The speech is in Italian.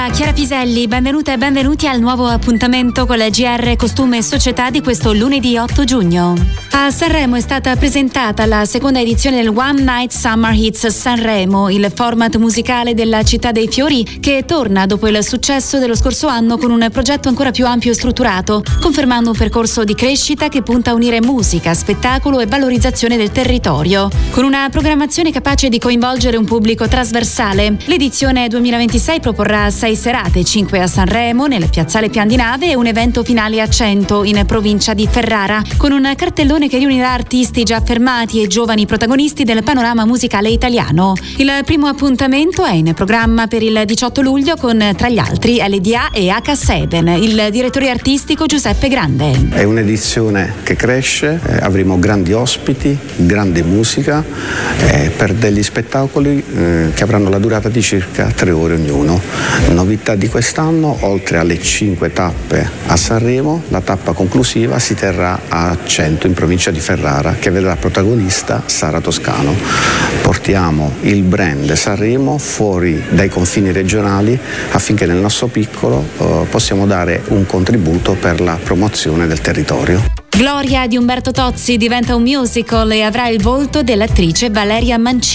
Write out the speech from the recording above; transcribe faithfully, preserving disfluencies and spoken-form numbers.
da Chiara Piselli, benvenute e benvenuti al nuovo appuntamento con la G R Costume e Società di questo lunedì otto giugno. A Sanremo è stata presentata la seconda edizione del One Night Summer Hits Sanremo, il format musicale della Città dei Fiori che torna dopo il successo dello scorso anno con un progetto ancora più ampio e strutturato, confermando un percorso di crescita che punta a unire musica, spettacolo e valorizzazione del territorio. Con una programmazione capace di coinvolgere un pubblico trasversale, l'edizione duemilaventisei proporrà sei serate, cinque a Sanremo, nel piazzale Pian di Nave e un evento finale a Cento, in provincia di Ferrara, con un cartellone che riunirà artisti già affermati e giovani protagonisti del panorama musicale italiano. Il primo appuntamento è in programma per il diciotto luglio con, tra gli altri, L D A e H sette, il direttore artistico Giuseppe Grande. È un'edizione che cresce, eh, avremo grandi ospiti, grande musica, eh, per degli spettacoli eh, che avranno la durata di circa tre ore ognuno. Novità di quest'anno, oltre alle cinque tappe a Sanremo, la tappa conclusiva si terrà a Cento, in provincia di Ferrara, che vedrà protagonista Sara Toscano. Portiamo il brand Sanremo fuori dai confini regionali affinché nel nostro piccolo eh, possiamo dare un contributo per la promozione del territorio. Gloria di Umberto Tozzi diventa un musical e avrà il volto dell'attrice Valeria Mancini.